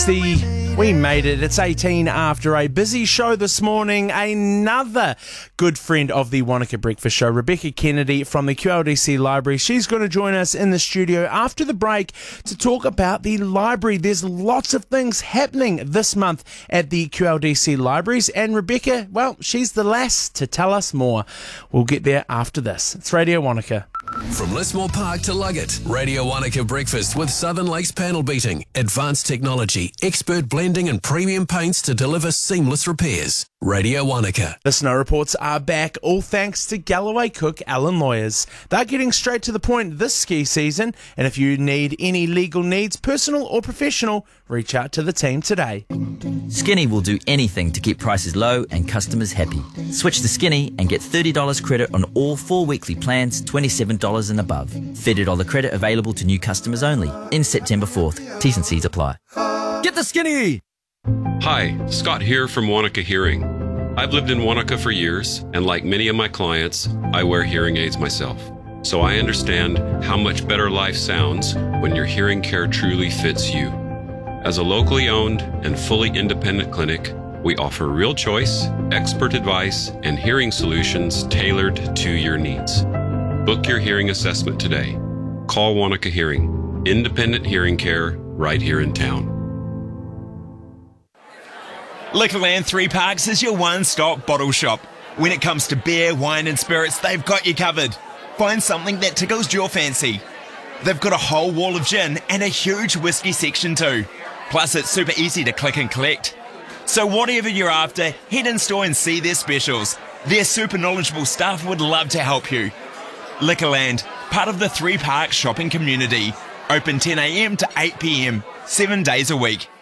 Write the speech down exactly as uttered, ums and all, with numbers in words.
the... We made it. It's eighteen after a busy show this morning. Another good friend of the Wanaka Breakfast Show, Rebecca Kennedy from the Q L D C Library. She's going to join us in the studio after the break to talk about the library. There's lots of things happening this month at the Q L D C Libraries. And Rebecca, well, she's the lass to tell us more. We'll get there after this. It's Radio Wanaka. From Lismore Park to Luggett, Radio Wanaka Breakfast with Southern Lakes Panel Beating, advanced technology, expert blending and premium paints to deliver seamless repairs. Radio Wanaka. The snow reports are back, all thanks to Galloway Cook Allen Lawyers. They're getting straight to the point this ski season, and if you need any legal needs, personal or professional, reach out to the team today. Skinny will do anything to keep prices low and customers happy. Switch to Skinny and get thirty dollars credit on all four weekly plans, twenty-seven dollars and above. thirty dollars credit available to new customers only. In September fourth. T's and C's apply. Get the Skinny! Hi, Scott here from Wanaka Hearing. I've lived in Wanaka for years, and like many of my clients, I wear hearing aids myself. So I understand how much better life sounds when your hearing care truly fits you. As a locally owned and fully independent clinic, we offer real choice, expert advice, and hearing solutions tailored to your needs. Book your hearing assessment today. Call Wanaka Hearing, independent hearing care right here in town. Liquorland Three Parks is your one-stop bottle shop. When it comes to beer, wine and spirits, they've got you covered. Find something that tickles your fancy. They've got a whole wall of gin and a huge whiskey section too. Plus it's super easy to click and collect. So whatever you're after, head in store and see their specials. Their super knowledgeable staff would love to help you. Liquorland, part of the Three Parks shopping community. Open ten a m to eight p m, seven days a week.